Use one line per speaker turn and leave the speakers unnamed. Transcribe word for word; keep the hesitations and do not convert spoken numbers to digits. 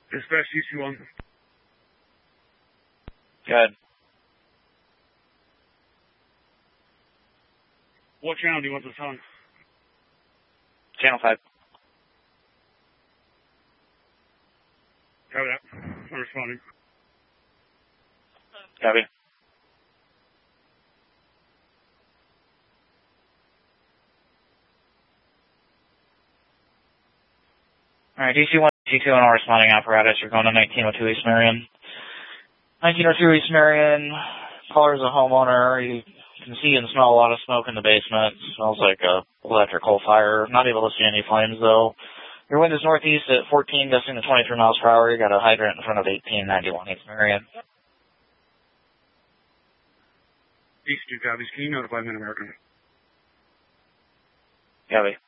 Dispatch U C one.
Good.
What channel do you want this on?
Channel five.
Copy that. I'm responding.
Copy. Alright, D C one, D C two, and all responding apparatus. You're going to nineteen oh two East Marion. nineteen oh two East Marion. Caller's a homeowner. You can see and smell a lot of smoke in the basement. It smells like a electrical fire. Not able to see any flames, though. Your wind is northeast at fourteen, gusting to twenty-three miles per hour. You got a hydrant in front of eighteen ninety-one East Marion.
D C two copies. Can you notify Mid-American?
Copy.